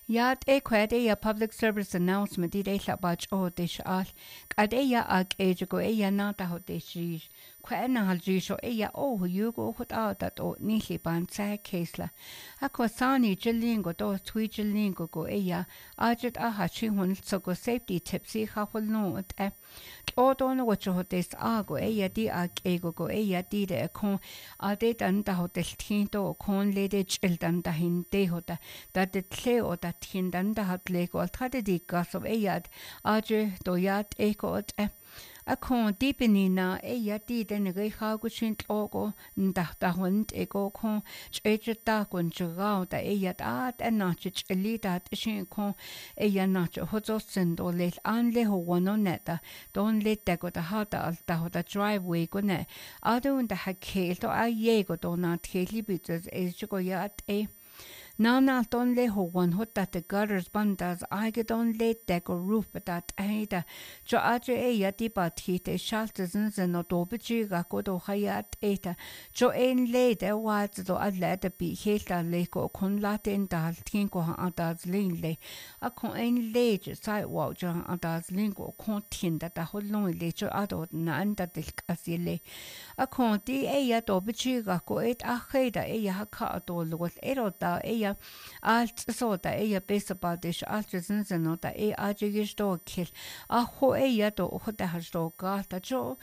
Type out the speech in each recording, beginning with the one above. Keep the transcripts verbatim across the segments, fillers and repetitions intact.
Yat e kwed e ya public service announcement di de bach o de shal kad e ya ag e go e ya na ta ho de shi kwen na hal ji sho e ya o yu go hot out that o ni li ban sa kesla akwasani jilin go do twi jilin go go e ya ajit a ha chi hun so go safety tips si ha hol no e o do no what ho des a go e ya di ag e go go e ya di de kon a de dan ta ho del tin do kon le de chil dan da hin de ho da da de tle o da tin dan da hat le go tra de di gas of e ya aje do ya e go e a kon dipini na e ya di de ne ge ha go chin o go nda da hund e go kon che che ta kon jga da e ya da da na che li da shin kon e ya na che ho zo sen do le an le ho wono ne da don le da go da ha da da ho da driveway go ne a do da ha ke to a ye go do na the li bi e che go ya e Now na don le ho one hot that the gutters bandas I get on late deck or roof but that aida jo aje e ya di ba ti te shalters and no do bichi ga go do hayat eta jo en le de wat do a le de bi heta le ko kon la den dal tin ko ha das lin le a kon en le je sai wa jo a das lin ko kon tin da da ho long le jo a do na an da del kasile a kon di e ya do bichi ga ko et a heda e ya ka do lo e ro da e alt so da e besa badish altrizn zeno da e ajigish do kil a ho e ya do ho da has do ga da jo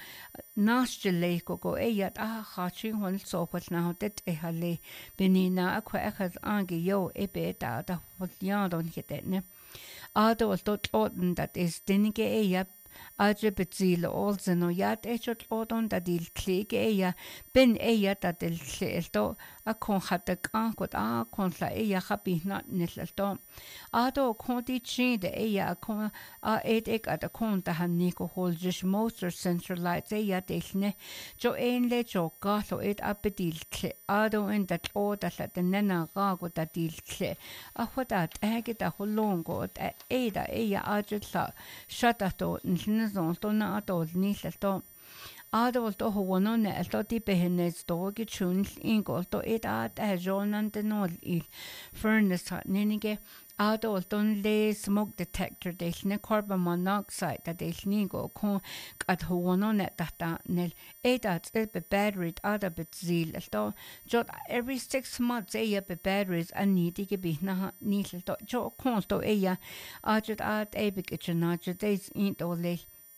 nasjele go go e ya a khachi hon so pat na det e hale benina akwa akhaz ange yo e be da da ho ya don hite ne a do to oden that is denige e ya Aje bezile also no yat echot odon da dil klege eya ben eya da del chelto a kon hatte kan kot a kon la eya happy not neselto a do kon di chi de eya kon a et ek at kon da han niko hol just motor centralized eya delne jo en le jo ga so et a bedil kle a do en dat o da la de nena ga go da dil kle a hodat ege da holongo da e da eya aje la shata to Nizon to na to ni to adol to ho no ne to ti behenes to ge chun in go to et at a jonan de no il furnace nenige adol ton le smoke detector de ne carbon monoxide da de ni go kon at ho no ne ta ta nel et at e be battery ada bit zil to jot every six months e be batteries an ni dige bi na ni to jo kon to e ya ajut at e be kitchen ajut is in to le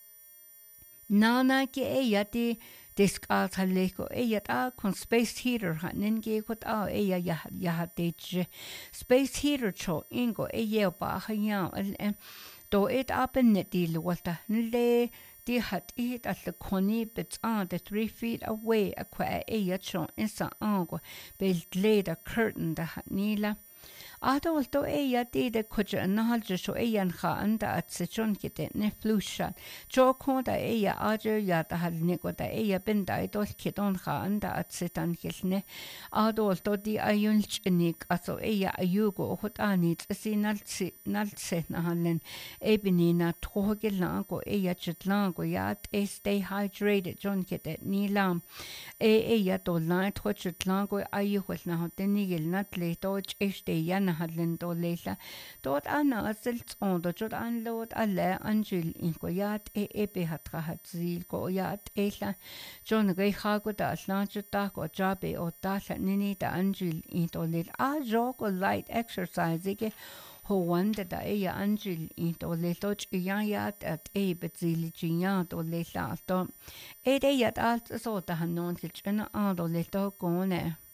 Nana ke e yati disk a taleko e yat a kon space heater hanin ge kot a e ya ya ya de space heater cho ingo e ye ba ha ya do it up in the water le di hat it at the koni bits on the three feet away a kwa e ya cho in sa ango be laid a curtain da nila Adol to e ya di de kuja nahal jo e yan kha anda at se chon kite ne flusha jo ko da e ya ajo ya da hal ne ko da e ya ben da to kiton kha anda at se tan kilne adol to di ayun chnik aso e ya ayugo hot ani tsinal tsi nal tse na halen e binina troge la ko e ya chitlan ko ya e stay hydrated jon kite ni lam e e ya to la tro chitlan ko ayu hol na hot ni gel nat le to este ya na hadlen to leila dort ana asel on do jot an lot alle angel in ko yat e e be hatra hat zil ko yat ela jon ge ha ko da slan ta ko jabe o ta nini da angel in to le a jo ko light exercise ke ho wanda da e ya angel in to le to ya yat at e be zil jinya to le la to e de yat alt so da hanon til chena a do le to ko ne